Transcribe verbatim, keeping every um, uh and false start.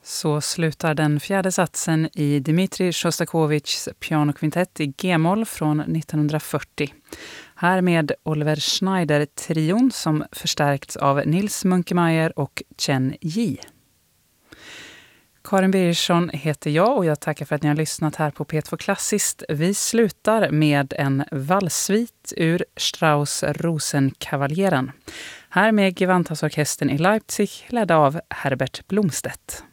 Så slutar den fjärde satsen i Dmitrij Sjostakovitjs pianokvintett i G-moll från nittonhundrafyrtio. Här med Oliver Schneider-trion som förstärkts av Nils Munkemeyer och Chen Yi. Karin Birgersson heter jag och jag tackar för att ni har lyssnat här på P två Klassiskt. Vi slutar med en valssvit ur Strauss Rosenkavaleren. Här med Gewandhausorkestern i Leipzig ledd av Herbert Blomstedt.